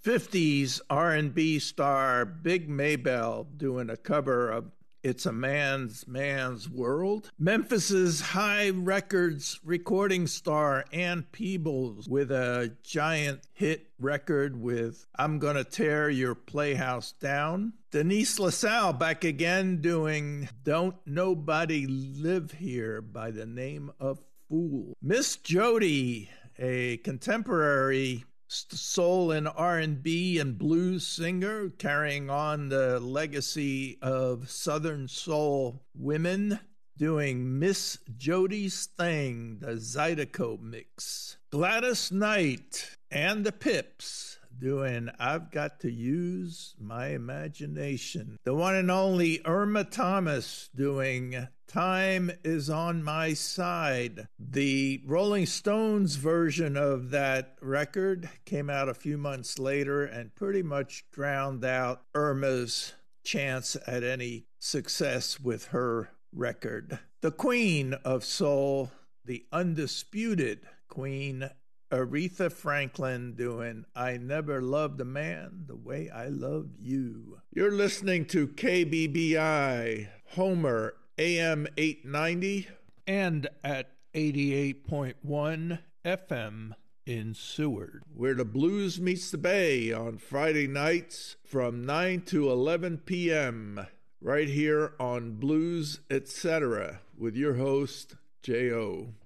50s R&B star Big Maybelle doing a cover of It's a Man's World. Memphis's High Records recording star Ann Peebles with a giant hit record with I'm Gonna Tear Your Playhouse Down. Denise LaSalle back again doing Don't Nobody Live Here by the name of Fool. Miss Jody, a contemporary soul and R&B and blues singer carrying on the legacy of Southern soul women, doing Miss Jody's Thing, the Zydeco mix. Gladys Knight and the Pips doing I've Got to Use My Imagination. The one and only Irma Thomas doing Time Is on My Side. The Rolling Stones version of that record came out a few months later and pretty much drowned out Irma's chance at any success with her record. The Queen of Soul, the undisputed Queen Aretha Franklin doing I Never Loved a Man the Way I Loved You. You're listening to KBBI, Homer, AM 890, and at 88.1 FM in Seward, where the blues meets the bay on Friday nights from 9 to 11 p.m., right here on Blues Etc. with your host, J.O.